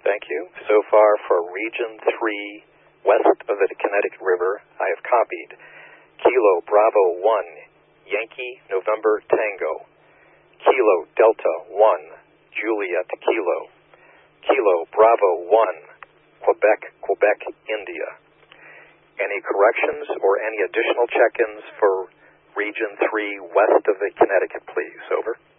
Thank you. So far for Region 3, west of the Connecticut River, I have copied Kilo Bravo 1, Yankee November Tango, Kilo Delta 1, Juliet Kilo, Kilo Bravo 1, Quebec, India. Any corrections or any additional check-ins for Region 3 west of the Connecticut, please? Over.